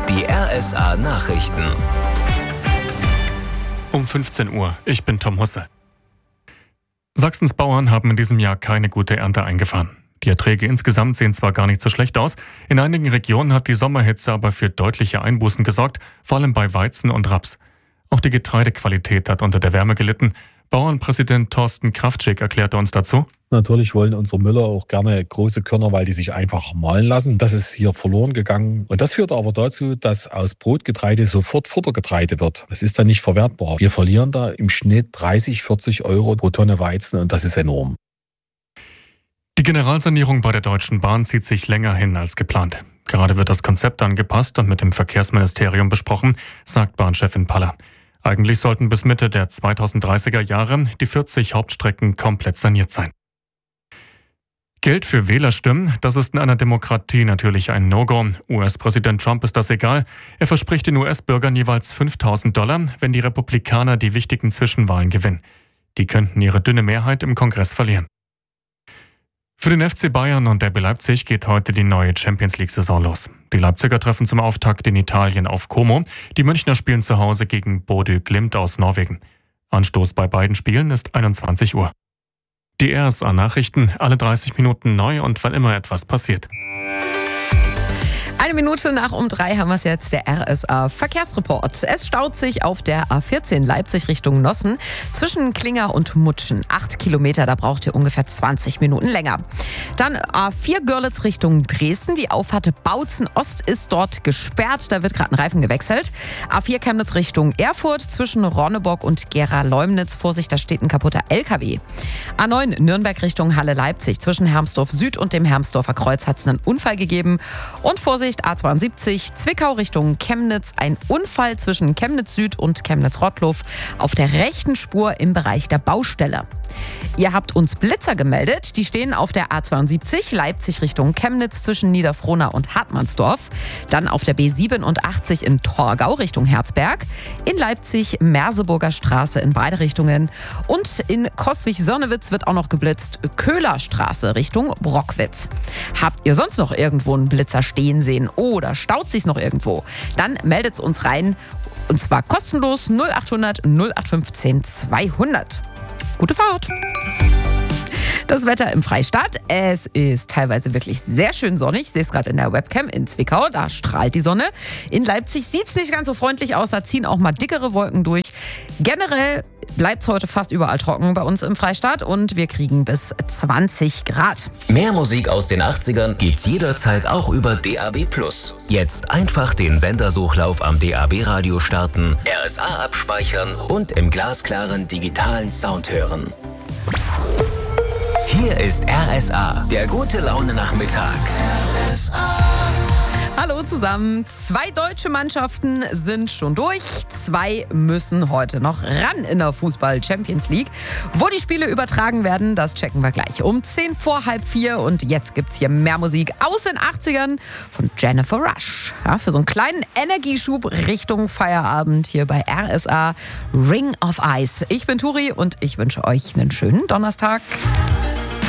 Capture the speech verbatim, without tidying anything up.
Die R S A Nachrichten. Um fünfzehn Uhr. Ich bin Tom Husse. Sachsens Bauern haben in diesem Jahr keine gute Ernte eingefahren. Die Erträge insgesamt sehen zwar gar nicht so schlecht aus, in einigen Regionen hat die Sommerhitze aber für deutliche Einbußen gesorgt, vor allem bei Weizen und Raps. Auch die Getreidequalität hat unter der Wärme gelitten. Bauernpräsident Thorsten Kraftschick erklärte uns dazu: Natürlich wollen unsere Müller auch gerne große Körner, weil die sich einfach mahlen lassen. Das ist hier verloren gegangen. Und das führt aber dazu, dass aus Brotgetreide sofort Futtergetreide wird. Das ist dann nicht verwertbar. Wir verlieren da im Schnitt dreißig, vierzig Euro pro Tonne Weizen und das ist enorm. Die Generalsanierung bei der Deutschen Bahn zieht sich länger hin als geplant. Gerade wird das Konzept angepasst und mit dem Verkehrsministerium besprochen, sagt Bahnchefin Paller. Eigentlich sollten bis Mitte der zweitausenddreißiger Jahre die vierzig Hauptstrecken komplett saniert sein. Geld für Wählerstimmen, das ist in einer Demokratie natürlich ein No-Go. U S-Präsident Trump ist das egal. Er verspricht den U S-Bürgern jeweils fünftausend Dollar, wenn die Republikaner die wichtigen Zwischenwahlen gewinnen. Die könnten ihre dünne Mehrheit im Kongress verlieren. Für den F C Bayern und R B Leipzig geht heute die neue Champions-League-Saison los. Die Leipziger treffen zum Auftakt in Italien auf Como. Die Münchner spielen zu Hause gegen Bodø Glimt aus Norwegen. Anstoß bei beiden Spielen ist einundzwanzig Uhr. Die R S A-Nachrichten, alle dreißig Minuten neu und wann immer etwas passiert. Eine Minute nach um drei haben wir es jetzt, der R S A-Verkehrsreport. Es staut sich auf der A vierzehn Leipzig Richtung Nossen zwischen Klinger und Mutschen. Acht Kilometer, da braucht ihr ungefähr zwanzig Minuten länger. Dann A vier Görlitz Richtung Dresden. Die Auffahrt Bautzen Ost ist dort gesperrt. Da wird gerade ein Reifen gewechselt. A vier Chemnitz Richtung Erfurt zwischen Ronneburg und Gera-Leumnitz. Vorsicht, da steht ein kaputter L K W. A neun Nürnberg Richtung Halle-Leipzig. Zwischen Hermsdorf Süd und dem Hermsdorfer Kreuz hat es einen Unfall gegeben. Und Vorsicht, A zweiundsiebzig Zwickau Richtung Chemnitz. Ein Unfall zwischen Chemnitz Süd und Chemnitz-Rottluff auf der rechten Spur im Bereich der Baustelle. Ihr habt uns Blitzer gemeldet. Die stehen auf der A zweiundsiebzig Leipzig Richtung Chemnitz zwischen Niederfrohna und Hartmannsdorf. Dann auf der B siebenundachtzig in Torgau Richtung Herzberg. In Leipzig Merseburger Straße in beide Richtungen. Und in Coswig-Sonnewitz wird auch noch geblitzt. Köhlerstraße Richtung Brockwitz. Habt ihr sonst noch irgendwo einen Blitzer stehen sehen oder staut sich's noch irgendwo? Dann meldet's uns rein. Und zwar kostenlos null achthundert null acht fünfzehn zweihundert. Gute Fahrt! Das Wetter im Freistaat. Es ist teilweise wirklich sehr schön sonnig. Ich sehe es gerade in der Webcam in Zwickau. Da strahlt die Sonne. In Leipzig sieht es nicht ganz so freundlich aus. Da ziehen auch mal dickere Wolken durch. Generell bleibt es heute fast überall trocken bei uns im Freistaat. Und wir kriegen bis zwanzig Grad. Mehr Musik aus den achtzigern gibt's jederzeit auch über D A B plus. Jetzt einfach den Sendersuchlauf am D A B-Radio starten, R S A abspeichern und im glasklaren digitalen Sound hören. Hier ist R S A, der gute Laune-Nachmittag. R S A. Hallo zusammen. Zwei deutsche Mannschaften sind schon durch. Zwei müssen heute noch ran in der Fußball-Champions League. Wo die Spiele übertragen werden, das checken wir gleich um zehn vor halb vier. Und jetzt gibt's hier mehr Musik aus den achtzigern von Jennifer Rush. Ja, für so einen kleinen Energieschub Richtung Feierabend hier bei R S A. Ring of Ice. Ich bin Turi und ich wünsche euch einen schönen Donnerstag.